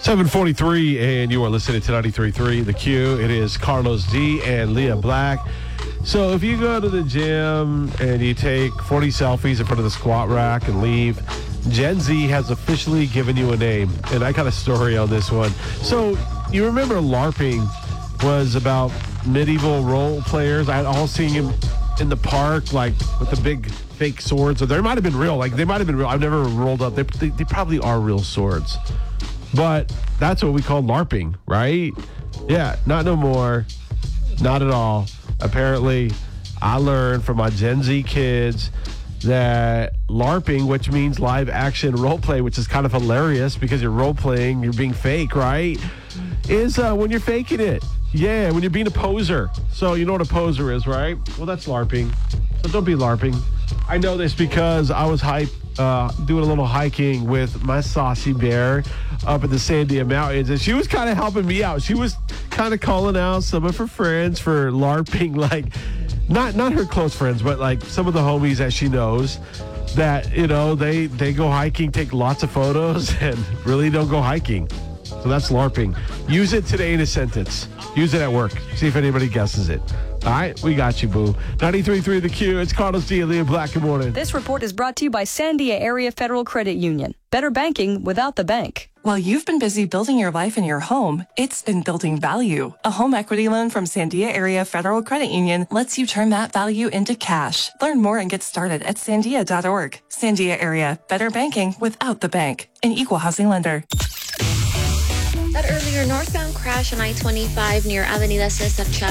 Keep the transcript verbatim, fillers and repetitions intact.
seven forty-three, and you are listening to ninety-three point three The Q. It is Carlos D and Leah Black. So if you go to the gym and you take forty selfies in front of the squat rack and leave, Gen Z has officially given you a name. And I got a story on this one. So you remember LARPing was about medieval role players. I all seen him in the park, like with the big fake swords. Or they might have been real. Like they might have been real. I've never rolled up. They, they, they probably are real swords. But that's what we call LARPing, right? Yeah, not no more. Not at all. Apparently, I learned from my Gen Z kids that LARPing, which means live action role play, which is kind of hilarious because you're role playing, you're being fake, right? Is uh, when you're faking it. Yeah, when you're being a poser. So you know what a poser is, right? Well, that's LARPing. So don't be LARPing. I know this because I was hype uh, doing a little hiking with my saucy bear up in the Sandia Mountains, and she was kind of helping me out. She was kind of calling out some of her friends for LARPing, like not not her close friends, but like some of the homies that she knows that, you know, they they go hiking, take lots of photos, and really don't go hiking. So that's LARPing. Use it today in a sentence. Use it at work. See if anybody guesses it. All right, we got you, boo. ninety-three point three The Q. It's Carlos D and Leah Black. Good morning. This report is brought to you by Sandia Area Federal Credit Union. Better banking without the bank. While you've been busy building your life and your home, it's been building value. A home equity loan from Sandia Area Federal Credit Union lets you turn that value into cash. Learn more and get started at sandia dot org. Sandia Area, better banking without the bank. An equal housing lender. That earlier northbound crash on I twenty-five near Avenida Cesar Chavez